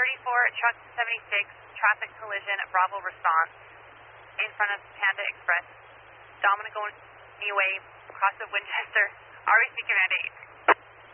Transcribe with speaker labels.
Speaker 1: truck 76, traffic collision, Bravo response, in front of Panda Express. Dominic going away, across of Winchester. RBC Command 8.